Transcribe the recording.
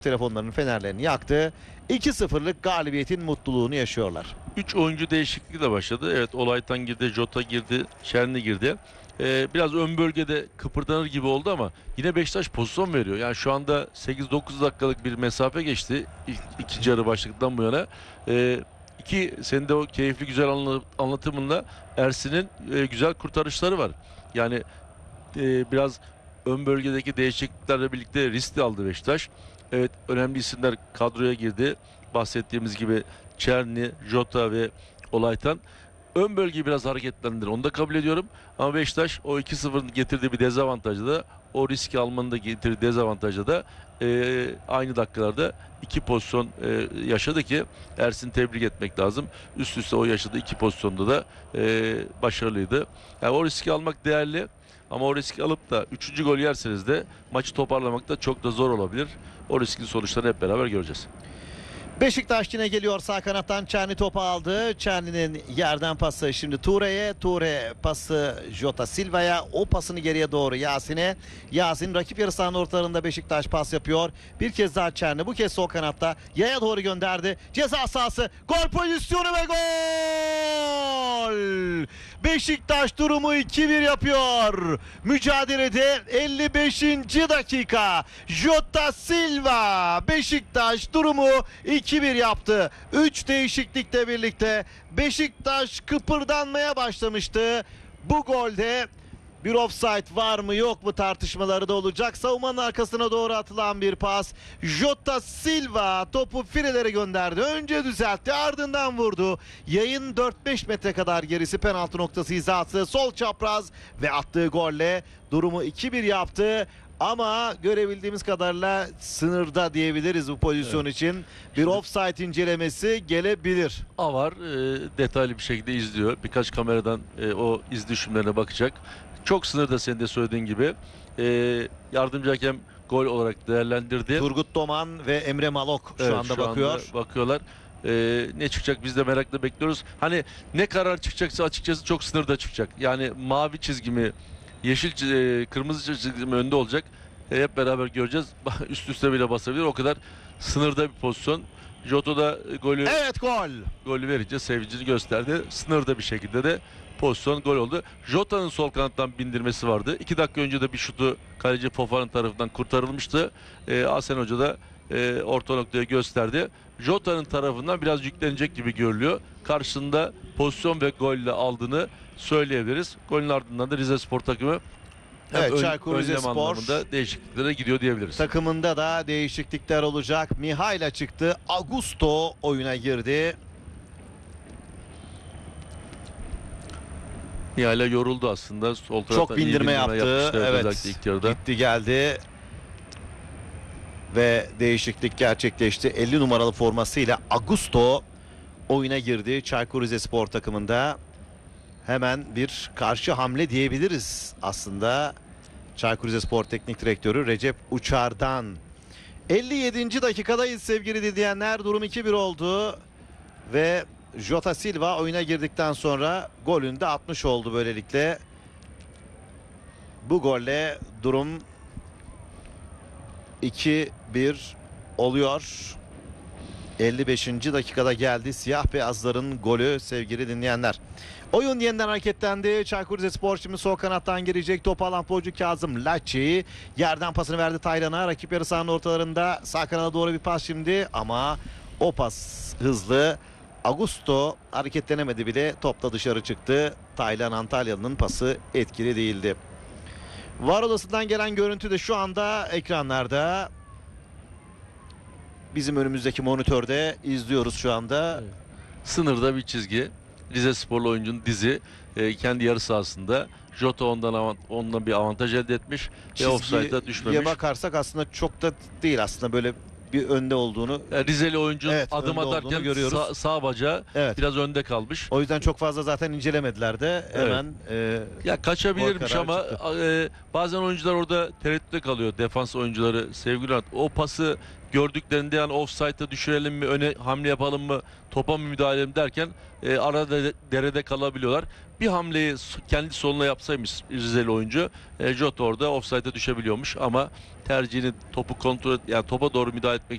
telefonlarının fenerlerini yaktı. 2-0'lık galibiyetin mutluluğunu yaşıyorlar. 3 oyuncu değişikliği de başladı. Evet, Olaytan girdi, Jota girdi, Şenli girdi. Biraz ön bölgede kıpırdanır gibi oldu ama yine Beşiktaş pozisyon veriyor. Yani şu anda 8-9 dakikalık bir mesafe geçti ikinci yarı başladıktan bu yana. Senin de o keyifli güzel anlatımında Ersin'in güzel kurtarışları var. Yani biraz ön bölgedeki değişikliklerle birlikte risk de aldı Beşiktaş. Evet, önemli isimler kadroya girdi. Bahsettiğimiz gibi Çerni, Jota ve Olaytan. Ön bölgeyi biraz hareketlendir. Onu da kabul ediyorum. Ama Beşiktaş o 2-0'ın getirdiği bir dezavantajı da, o riski almanın da getirdiği dezavantajı da aynı dakikalarda iki pozisyon yaşadı ki Ersin'i tebrik etmek lazım. Üst üste o yaşadığı iki pozisyonda da başarılıydı. Yani o riski almak değerli. Ama o riski alıp da 3. gol yerseniz de maçı toparlamak da çok da zor olabilir. O riskin sonuçlarını hep beraber göreceğiz. Beşiktaş yine geliyor sağ kanattan. Çerni topu aldı. Çerni'nin yerden pası şimdi Ture'ye. Ture pası Jota Silva'ya. O pasını geriye doğru Yasin'e. Yasin rakip yarı sahanın ortalarında Beşiktaş pas yapıyor. Bir kez daha Çerni. Bu kez sol kanatta. Yaya doğru gönderdi. Ceza sahası. Gol pozisyonu ve gol! Beşiktaş durumu 2-1 yapıyor. Mücadelede 55. dakika. Jota Silva. Beşiktaş durumu 2-1 yaptı. 3 değişiklikle birlikte Beşiktaş kıpırdanmaya başlamıştı. Bu golde bir offside var mı yok mu tartışmaları da olacak. Savunmanın arkasına doğru atılan bir pas. Jota Silva topu filelere gönderdi. Önce düzeltti, ardından vurdu. Yayın 4-5 metre kadar gerisi penaltı noktası hizası. Sol çapraz ve attığı golle durumu 2-1 yaptı. Ama görebildiğimiz kadarıyla sınırda diyebiliriz bu pozisyon için. Bir offside incelemesi gelebilir. Avar detaylı bir şekilde izliyor. Birkaç kameradan o iz düşümlerine bakacak. Çok sınırda, senin de söylediğin gibi. Yardımcı hakem gol olarak değerlendirdi. Turgut Doman ve Emre Malok şu anda bakıyor. Bakıyorlar. Ne çıkacak biz de merakla bekliyoruz. Hani ne karar çıkacaksa açıkçası çok sınırda çıkacak. Yani mavi çizgi mi, yeşil kırmızı çizgi mi önde olacak. Hep beraber göreceğiz. Üst üste bile basabilir. O kadar sınırda bir pozisyon. Jota da golü verince sevincini gösterdi. Sınırda bir şekilde de pozisyon gol oldu. Jota'nın sol kanattan bindirmesi vardı. 2 dakika önce de bir şutu kaleci Fofan'ın tarafından kurtarılmıştı. Asen Hoca da orta noktaya gösterdi. Jota'nın tarafından biraz yüklenecek gibi görülüyor. Karşısında pozisyon ve golle aldığını söyleyebiliriz. Golün ardından da Rizespor takımı Çaykur Rizespor anlamında değişikliklere gidiyor diyebiliriz. Takımında da değişiklikler olacak. Mihail'a çıktı. Augusto oyuna girdi. Mihail'e yoruldu aslında. Sol çok bindirme yaptı. Evet. Ilk yarıda. Gitti geldi. Ve değişiklik gerçekleşti. 50 numaralı formasıyla Augusto oyuna girdi Çaykur Rizespor takımında. Hemen bir karşı hamle diyebiliriz aslında. Çaykur Rizespor Teknik Direktörü Recep Uçar'dan. 57. dakikadayız sevgili dinleyenler. Durum 2-1 oldu. Ve Jota Silva oyuna girdikten sonra golünü de atmış oldu böylelikle. Bu golle durum 2-1 oluyor. 55. dakikada geldi siyah beyazların golü sevgili dinleyenler. Oyun yeniden hareketlendi. Çaykur Rizespor şimdi sol kanattan girecek. Topu alan futbolcu Kazım Laçi. Yerden pasını verdi Taylan'a. Rakip yarı sahanın ortalarında sağ kanada doğru bir pas şimdi. Ama o pas hızlı. Augusto hareketlenemedi bile. Top da dışarı çıktı. Taylan Antalyalı'nın pası etkili değildi. VAR odasından gelen görüntü de şu anda ekranlarda. Bizim önümüzdeki monitörde izliyoruz şu anda. Evet. Sınırda bir çizgi. Rizesporlu oyuncunun dizi kendi yarı sahasında. Jota ondan bir avantaj elde etmiş ve offside'a düşmemiş. Bakarsak aslında çok da değil, aslında böyle bir önde olduğunu. Rizeli oyuncunun adım atarken görüyoruz. Sağ bacağı biraz önde kalmış. O yüzden çok fazla zaten incelemediler de hemen. Ya kaçabilirmiş ama bazen oyuncular orada tereddütte kalıyor. Defans oyuncuları sevgili Anat. O pası gördüklerinde yani offside'a düşürelim mi, öne hamle yapalım mı, topa mı müdahale edelim derken arada derede kalabiliyorlar. bir hamleyi kendi soluna yapsaymış Rizeli oyuncu, Jota orada ofsayta düşebiliyormuş ama tercihini topu kontrol, yani topa doğru müdahale etmek